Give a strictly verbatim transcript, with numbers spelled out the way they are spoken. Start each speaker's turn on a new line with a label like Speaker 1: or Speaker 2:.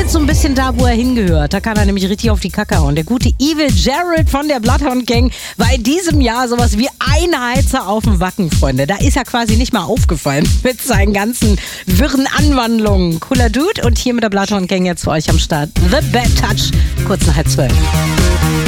Speaker 1: jetzt so ein bisschen da, wo er hingehört. Da kann er nämlich richtig auf die Kacke hauen. Der gute Evil Jared von der Bloodhound Gang war in diesem Jahr sowas wie ein Heizer auf dem Wacken, Freunde. Da ist er quasi nicht mal aufgefallen mit seinen ganzen wirren Anwandlungen. Cooler Dude und hier mit der Bloodhound Gang jetzt für euch am Start. The Bad Touch, kurz nach halb zwölf.